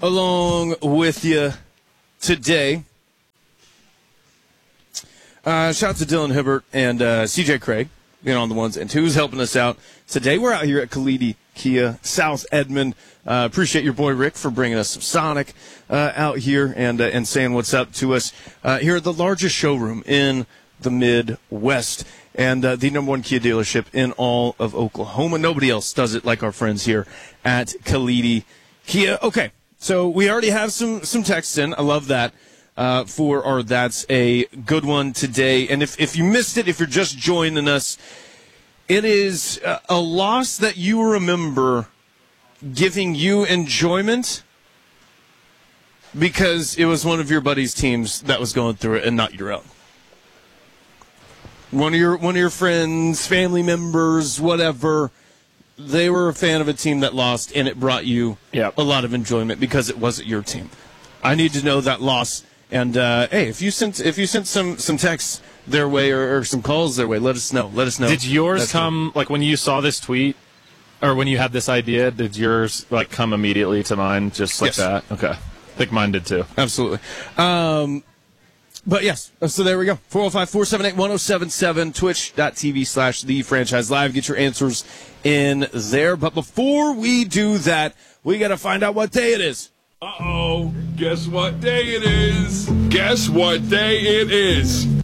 along with you today. Shout out to Dylan Hibbert and CJ Craig, on the ones and twos, helping us out today. We're out here at Kalidi Kia, South Edmond. Appreciate your boy Rick for bringing us some Sonic out here and saying what's up to us here at the largest showroom in the Midwest and the number one Kia dealership in all of Oklahoma. Nobody else does it like our friends here at Kalidi Kia. Okay, so we already have some texts in. I love that. For our That's a Good One today. And if you missed it, if you're just joining us, it is a loss that you remember giving you enjoyment because it was one of your buddies' teams that was going through it and not your own. One of your friends, family members, whatever, they were a fan of a team that lost, and it brought you a lot of enjoyment because it wasn't your team. I need to know that loss. And hey, if you sent some texts their way or some calls their way, let us know. Did yours come like when you saw this tweet or when you had this idea? Did yours like come immediately to mind, just like that? Okay, I think mine did too. Absolutely. But yes, so there we go. 405-478-1077, twitch.tv/thefranchiselive. Get your answers in there. But before we do that, we got to find out what day it is. Uh-oh, guess what day it is? Guess what day it is?